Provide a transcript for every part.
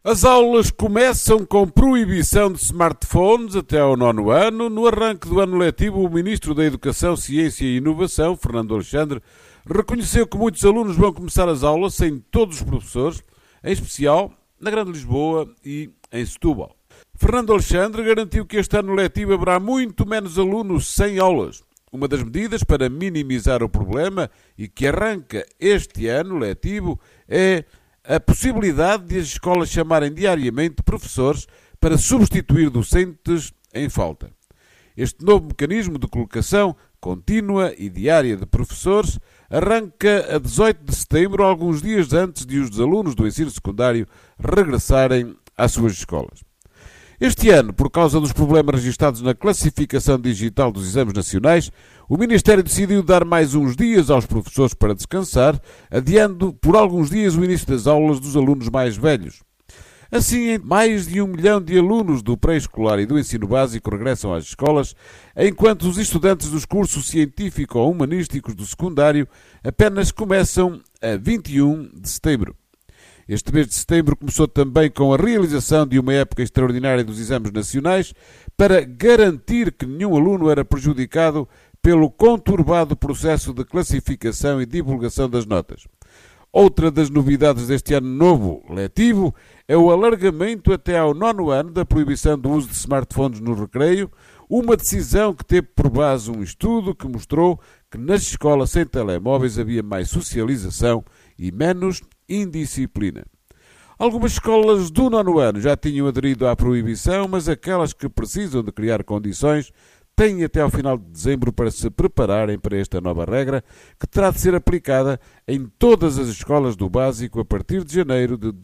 As aulas começam com proibição de smartphones até ao 9º ano. No arranque do ano letivo, o Ministro da Educação, Ciência e Inovação, Fernando Alexandre, reconheceu que muitos alunos vão começar as aulas sem todos os professores, em especial na Grande Lisboa e em Setúbal. Fernando Alexandre garantiu que este ano letivo haverá muito menos alunos sem aulas. Uma das medidas para minimizar o problema e que arranca este ano letivo é a possibilidade de as escolas chamarem diariamente professores para substituir docentes em falta. Este novo mecanismo de colocação contínua e diária de professores arranca a 18 de setembro, alguns dias antes de os alunos do ensino secundário regressarem às suas escolas. Este ano, por causa dos problemas registados na classificação digital dos exames nacionais, o Ministério decidiu dar mais uns dias aos professores para descansar, adiando por alguns dias o início das aulas dos alunos mais velhos. Assim, mais de 1 milhão de alunos do pré-escolar e do ensino básico regressam às escolas, enquanto os estudantes dos cursos científico ou humanísticos do secundário apenas começam a 21 de setembro. Este mês de setembro começou também com a realização de uma época extraordinária dos exames nacionais para garantir que nenhum aluno era prejudicado pelo conturbado processo de classificação e divulgação das notas. Outra das novidades deste ano novo letivo é o alargamento até ao 9º ano da proibição do uso de smartphones no recreio, uma decisão que teve por base um estudo que mostrou que nas escolas sem telemóveis havia mais socialização e menos indisciplina. Algumas escolas do 9º ano já tinham aderido à proibição, mas aquelas que precisam de criar condições têm até ao final de dezembro para se prepararem para esta nova regra, que terá de ser aplicada em todas as escolas do básico a partir de janeiro de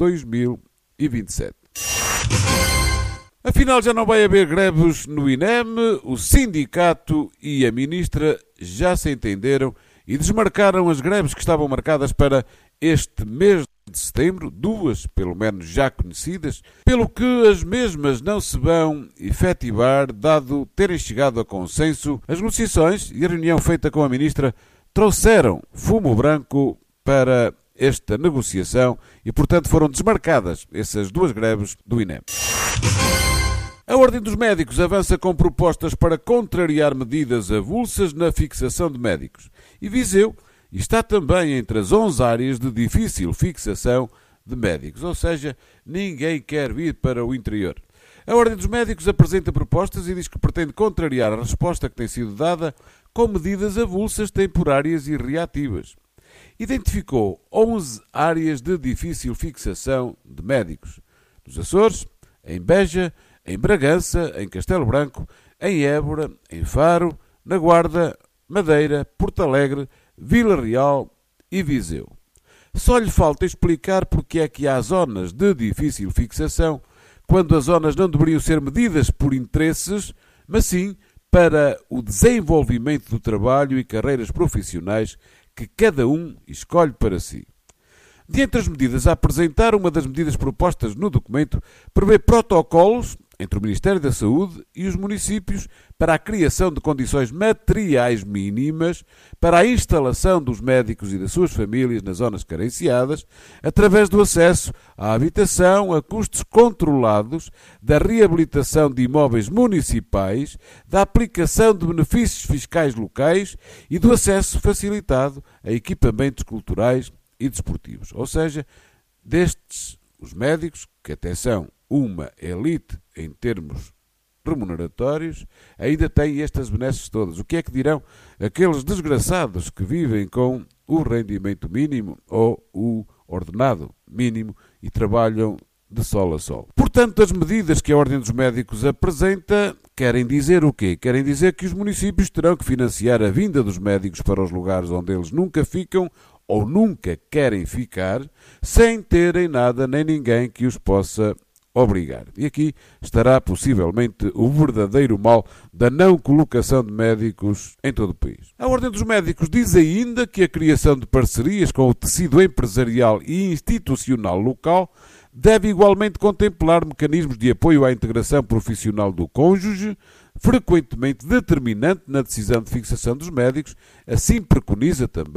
2027. Afinal, já não vai haver greves no INEM, o sindicato e a ministra já se entenderam e desmarcaram as greves que estavam marcadas para este mês de setembro, duas, pelo menos, já conhecidas, pelo que as mesmas não se vão efetivar, dado terem chegado a consenso. As negociações e a reunião feita com a ministra trouxeram fumo branco para esta negociação e, portanto, foram desmarcadas essas duas greves do INEM. A Ordem dos Médicos avança com propostas para contrariar medidas avulsas na fixação de médicos. E Viseu está também entre as 11 áreas de difícil fixação de médicos, ou seja, ninguém quer vir para o interior. A Ordem dos Médicos apresenta propostas e diz que pretende contrariar a resposta que tem sido dada com medidas avulsas, temporárias e reativas. Identificou 11 áreas de difícil fixação de médicos. Nos Açores, em Beja, em Bragança, em Castelo Branco, em Évora, em Faro, na Guarda, Madeira, Porto Alegre, Vila Real e Viseu. Só lhe falta explicar porque é que há zonas de difícil fixação, quando as zonas não deveriam ser medidas por interesses, mas sim para o desenvolvimento do trabalho e carreiras profissionais que cada um escolhe para si. Dentre as medidas a apresentar, uma das medidas propostas no documento prevê protocolos entre o Ministério da Saúde e os municípios para a criação de condições materiais mínimas para a instalação dos médicos e das suas famílias nas zonas carenciadas, através do acesso à habitação a custos controlados, da reabilitação de imóveis municipais, da aplicação de benefícios fiscais locais e do acesso facilitado a equipamentos culturais e desportivos. Ou seja, destes, os médicos, que até são uma elite em termos remuneratórios, ainda têm estas benesses todas. O que é que dirão aqueles desgraçados que vivem com o rendimento mínimo ou o ordenado mínimo e trabalham de sol a sol? Portanto, as medidas que a Ordem dos Médicos apresenta querem dizer o quê? Querem dizer que os municípios terão que financiar a vinda dos médicos para os lugares onde eles nunca ficam ou nunca querem ficar, sem terem nada nem ninguém que os possa obrigar. E aqui estará possivelmente o verdadeiro mal da não colocação de médicos em todo o país. A Ordem dos Médicos diz ainda que a criação de parcerias com o tecido empresarial e institucional local deve igualmente contemplar mecanismos de apoio à integração profissional do cônjuge, frequentemente determinante na decisão de fixação dos médicos. Assim preconiza também